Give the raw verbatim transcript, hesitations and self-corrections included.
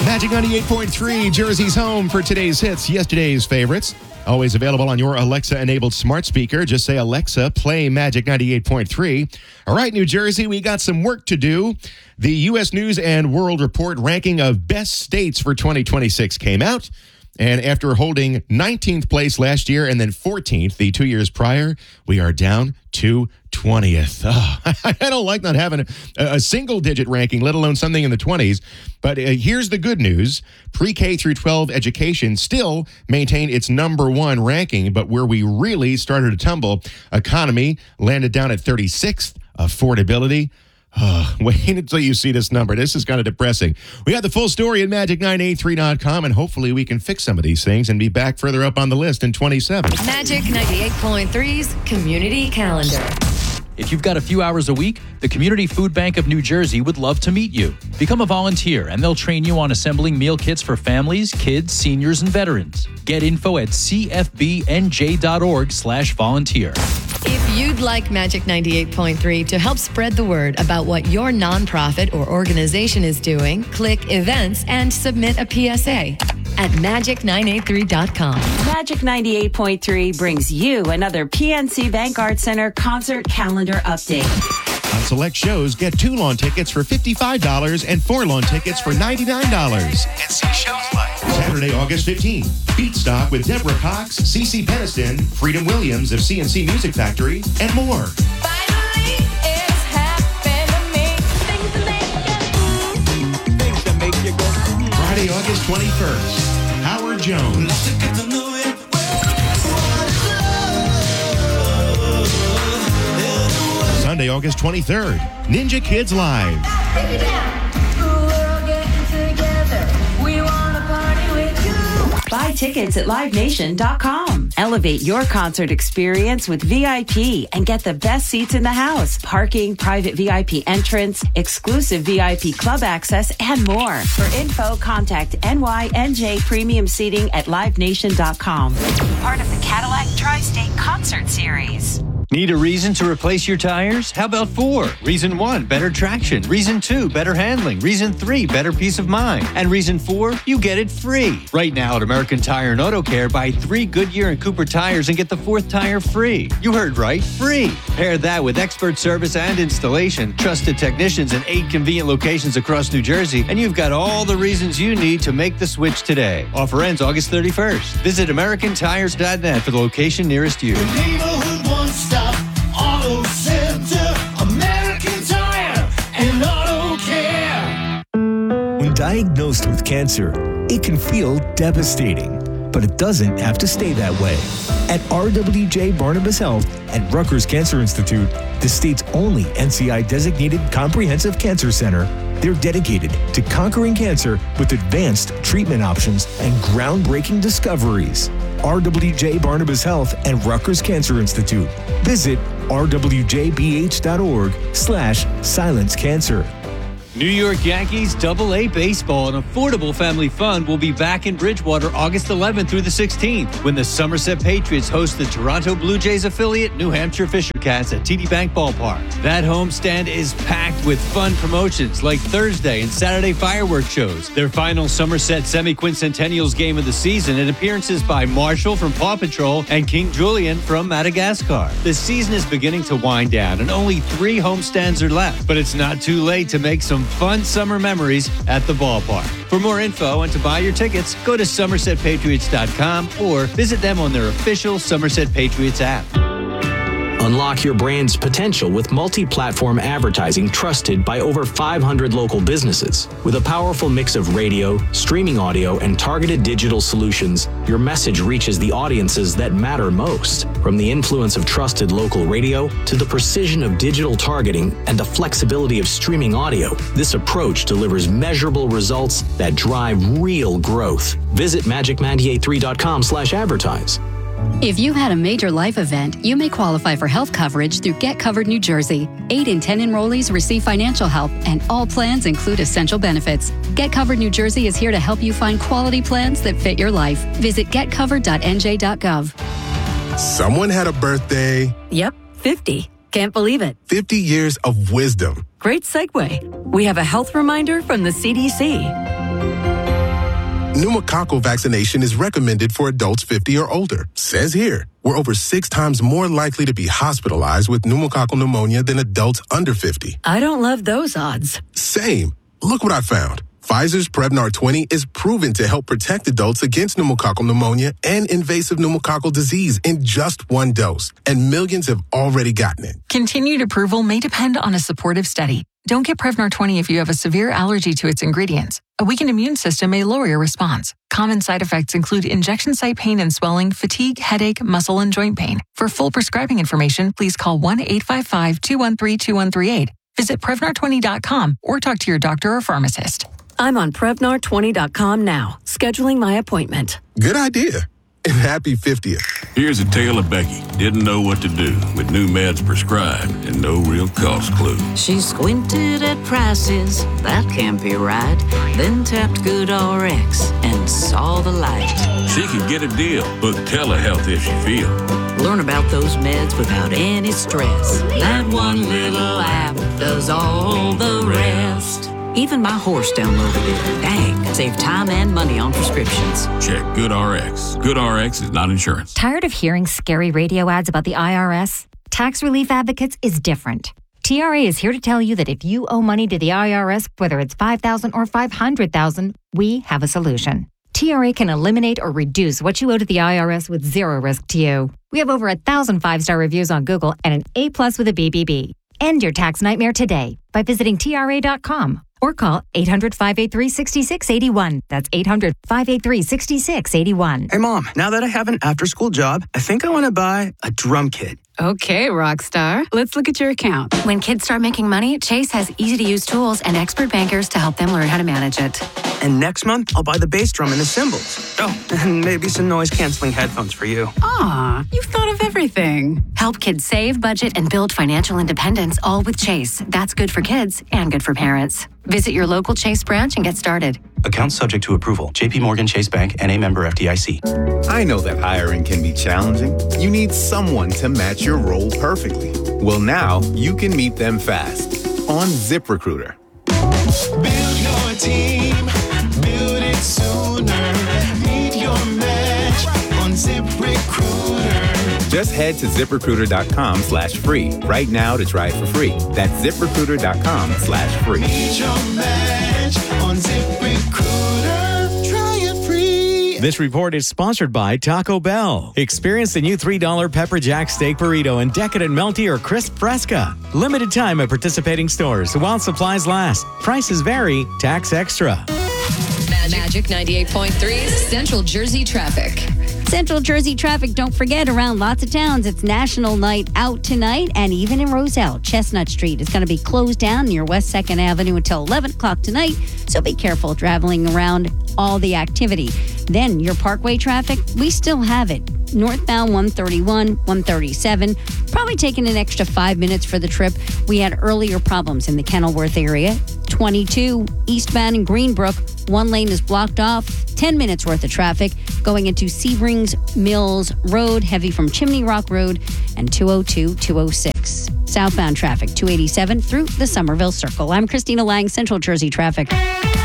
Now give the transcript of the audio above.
Magic ninety-eight point three, Jersey's home for today's hits, yesterday's favorites. Always available on your Alexa-enabled smart speaker. Just say, Alexa, play Magic ninety-eight point three. All right, New Jersey, we got some work to do. The U S News and World Report ranking of best states for twenty twenty-six came out. And after holding nineteenth place last year and then fourteenth the two years prior, we are down to twentieth. Oh, I don't like not having a, a single-digit ranking, let alone something in the twenties. But uh, here's the good news. Pre-K through twelve education still maintained its number one ranking, but where we really started to tumble, economy landed down at thirty-sixth, affordability. Oh, wait until you see this number. This is kind of depressing. We got the full story at magic nine eight three dot com, and hopefully we can fix some of these things and be back further up on the list in twenty-seven. Magic ninety-eight point three's Community Calendar. If you've got a few hours a week, the Community Food Bank of New Jersey would love to meet you. Become a volunteer, and they'll train you on assembling meal kits for families, kids, seniors, and veterans. Get info at c f b n j dot org slash volunteer. If you'd like Magic ninety-eight point three to help spread the word about what your nonprofit or organization is doing, click Events and submit a P S A at magic nine eight three dot com. Magic ninety-eight point three brings you another P N C Bank Arts Center concert calendar update. On select shows, get two lawn tickets for fifty-five dollars and four lawn tickets for ninety-nine dollars. And see shows like Saturday, August fifteenth, Beatstock with Deborah Cox, Cece Peniston, Freedom Williams of C N C Music Factory, and more. Finally, it's happened to me. Things that make you move. Things that make you go. Friday, August twenty-first, Howard Jones. Sunday, August twenty-third, Ninja Kids Live. Take it down. We're getting together. We want to party with you. Buy tickets at live nation dot com. Elevate your concert experience with V I P and get the best seats in the house. Parking, private V I P entrance, exclusive V I P club access, and more. For info, contact N Y N J Premium Seating at live nation dot com. Part of the Cadillac Tri-State Concert Series. Need a reason to replace your tires? How about four? Reason one, better traction. Reason two, better handling. Reason three, better peace of mind. And reason four, you get it free. Right now at American Tire and Auto Care, buy three Goodyear and Cooper tires and get the fourth tire free. You heard right, free. Pair that with expert service and installation, trusted technicians in eight convenient locations across New Jersey, and you've got all the reasons you need to make the switch today. Offer ends August thirty-first. Visit american tires dot net for the location nearest you. Neighborhood one-stop auto center, American Tire and Auto Care. When diagnosed with cancer, it can feel devastating, but it doesn't have to stay that way. At R W J Barnabas Health and Rutgers Cancer Institute, the state's only N C I-designated comprehensive cancer center, they're dedicated to conquering cancer with advanced treatment options and groundbreaking discoveries. R W J Barnabas Health and Rutgers Cancer Institute. Visit r w j b h dot org slash silence cancer. New York Yankees Double A Baseball, an affordable family fun, will be back in Bridgewater August eleventh through the sixteenth when the Somerset Patriots host the Toronto Blue Jays affiliate New Hampshire Fisher Cats at T D Bank Ballpark. That homestand is packed with fun promotions like Thursday and Saturday fireworks shows, their final Somerset Semi-Quincentennials game of the season, and appearances by Marshall from Paw Patrol and King Julian from Madagascar. The season is beginning to wind down and only three homestands are left, but it's not too late to make some fun summer memories at the ballpark. For more info and to buy your tickets, go to somerset patriots dot com or visit them on their official Somerset Patriots app. Unlock your brand's potential with multi-platform advertising trusted by over five hundred local businesses. With a powerful mix of radio, streaming audio, and targeted digital solutions, your message reaches the audiences that matter most. From the influence of trusted local radio to the precision of digital targeting and the flexibility of streaming audio, this approach delivers measurable results that drive real growth. Visit magic nine eight three dot com slash advertise. If you had a major life event, you may qualify for health coverage through Get Covered New Jersey. Eight in ten enrollees receive financial help, and all plans include essential benefits. Get Covered New Jersey is here to help you find quality plans that fit your life. Visit get covered dot n j dot gov. Someone had a birthday. Yep, fifty. Can't believe it. fifty years of wisdom. Great segue. We have a health reminder from the C D C. Pneumococcal vaccination is recommended for adults fifty or older. Says here, we're over six times more likely to be hospitalized with pneumococcal pneumonia than adults under fifty. I don't love those odds. Same. Look what I found. Pfizer's Prevnar twenty is proven to help protect adults against pneumococcal pneumonia and invasive pneumococcal disease in just one dose, and millions have already gotten it. Continued approval may depend on a supportive study. Don't get Prevnar twenty if you have a severe allergy to its ingredients. A weakened immune system may lower your response. Common side effects include injection site pain and swelling, fatigue, headache, muscle, and joint pain. For full prescribing information, please call one eight five five, two one three, two one three eight. Visit Prevnar twenty dot com or talk to your doctor or pharmacist. I'm on Prevnar twenty dot com now, scheduling my appointment. Good idea. And happy fiftieth. Here's a tale of Becky. Didn't know what to do with new meds prescribed and no real cost clue. She squinted at prices, that can't be right. Then tapped GoodRx and saw the light. She could get a deal. Book telehealth if she feel. Learn about those meds without any stress. That one little app does all the rest. Even my horse downloaded it. Dang, save time and money on prescriptions. Check GoodRx. GoodRx is not insurance. Tired of hearing scary radio ads about the I R S? Tax Relief Advocates is different. T R A is here to tell you that if you owe money to the I R S, whether it's five thousand dollars or five hundred thousand dollars, we have a solution. T R A can eliminate or reduce what you owe to the I R S with zero risk to you. We have over a thousand five-star reviews on Google and an A plus with a B B B. End your tax nightmare today by visiting T R A dot com. Or call eight hundred, five eight three, six six eight one. That's eight hundred, five eight three, six six eight one. Hey, Mom, now that I have an after-school job, I think I want to buy a drum kit. Okay, Rockstar. Let's look at your account. When kids start making money, Chase has easy-to-use tools and expert bankers to help them learn how to manage it. And next month, I'll buy the bass drum and the cymbals. Oh, and maybe some noise-canceling headphones for you. Aw, you've thought of everything. Help kids save, budget, and build financial independence, all with Chase. That's good for kids and good for parents. Visit your local Chase branch and get started. Account subject to approval. J P Morgan Chase Bank, N A member F D I C. I know that hiring can be challenging. You need someone to match your role perfectly. Well, now you can meet them fast on ZipRecruiter. Build your team, build it sooner. Meet your match on ZipRecruiter. Just head to ZipRecruiter.com slash free right now to try it for free. That's ZipRecruiter.com slash free. Meet your match on ZipRecruiter. Try it free. This report is sponsored by Taco Bell. Experience the new three dollar Pepper Jack Steak Burrito and Decadent Melty or Crisp Fresca. Limited time at participating stores while supplies last. Prices vary. Tax extra. Magic ninety-eight point three Central Jersey traffic. Central Jersey traffic, don't forget, around lots of towns. It's National Night Out tonight, and even in Roselle, Chestnut Street is going to be closed down near West second Avenue until eleven o'clock tonight, so be careful traveling around all the activity. Then your Parkway traffic, we still have it. Northbound one thirty-one, one thirty-seven, probably taking an extra five minutes for the trip. We had earlier problems in the Kenilworth area. twenty-two, eastbound in Greenbrook, one lane is blocked off, ten minutes worth of traffic going into Sebrings Mills Road, heavy from Chimney Rock Road, and two oh two, two oh six. Southbound traffic, two eighty-seven through the Somerville Circle. I'm Christina Lang, Central Jersey Traffic.